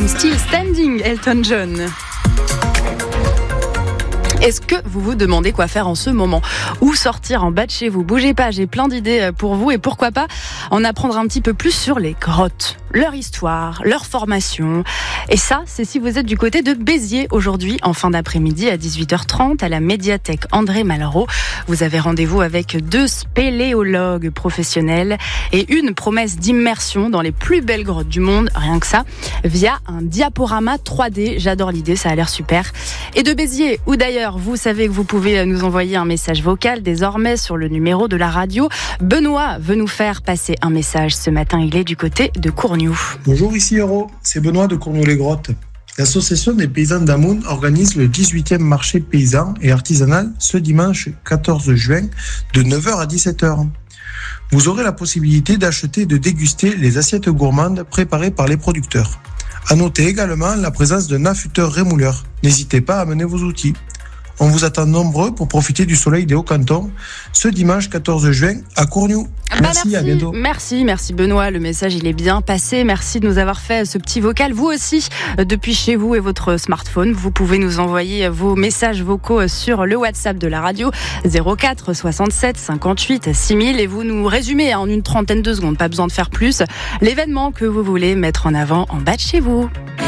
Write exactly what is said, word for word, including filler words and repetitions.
I'm Still Standing, Elton John. Est-ce que vous vous demandez quoi faire en ce moment? Où sortir en bas de chez vous? Bougez pas, j'ai plein d'idées pour vous et pourquoi pas en apprendre un petit peu plus sur les grottes, leur histoire, leur formation. Et ça, c'est si vous êtes du côté de Béziers aujourd'hui, en fin d'après-midi à dix-huit heures trente à la médiathèque André Malraux. Vous avez rendez-vous avec deux spéléologues professionnels et une promesse d'immersion dans les plus belles grottes du monde, rien que ça, via un diaporama trois D. J'adore l'idée, ça a l'air super. Et de Béziers, ou d'ailleurs, vous savez que vous pouvez nous envoyer un message vocal désormais sur le numéro de la radio. Benoît veut nous faire passer un message ce matin. Il est du côté de Courgnoux. Bonjour, ici Euro. C'est Benoît de Courgnoux-les-Grottes. L'association des paysans d'Amoun organise le dix-huitième marché paysan et artisanal ce dimanche quatorze juin de neuf heures à dix-sept heures. Vous aurez la possibilité d'acheter et de déguster les assiettes gourmandes préparées par les producteurs. À noter également la présence d'un affûteur rémouleur. N'hésitez pas à amener vos outils. On vous attend nombreux pour profiter du soleil des Hauts-Cantons ce dimanche quatorze juin à Courgnoux. Bah merci, merci, à bientôt. Merci, merci Benoît. Le message, il est bien passé. Merci de nous avoir fait ce petit vocal. Vous aussi, depuis chez vous et votre smartphone, vous pouvez nous envoyer vos messages vocaux sur le WhatsApp de la radio zéro quatre soixante-sept cinquante-huit six mille et vous nous résumez en une trentaine de secondes, pas besoin de faire plus, l'événement que vous voulez mettre en avant en bas de chez vous.